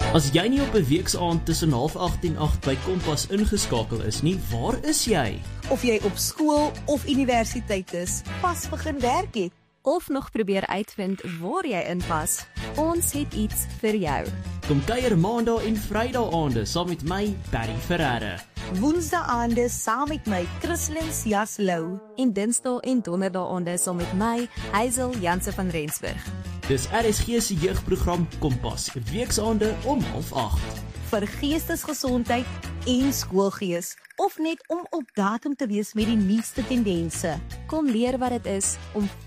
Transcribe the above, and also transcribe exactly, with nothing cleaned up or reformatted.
As jy nie op 'n weeksaand tussen half agt en agt by Kompas ingeskakel is nie, waar is jy? Of jy op skool of universiteit is, pas begin werk het. Of nog probeer uitvind waar jy inpas, ons het iets vir jou. Kom kuier maandag en vrydag aande saam met my, Barry Ferreira. Woensdae aande saam met my, Christlyn Jaslou. En dinsdae en donderdae aande saam met my, Hazel Janse van Rensburg. Dis R S G se jeugprogram Kompas, weeksaande om half agt. Vir geestesgesondheid en skoolgees, of net om op datum te wees met die nuutste tendense. Kom leer wat dit is om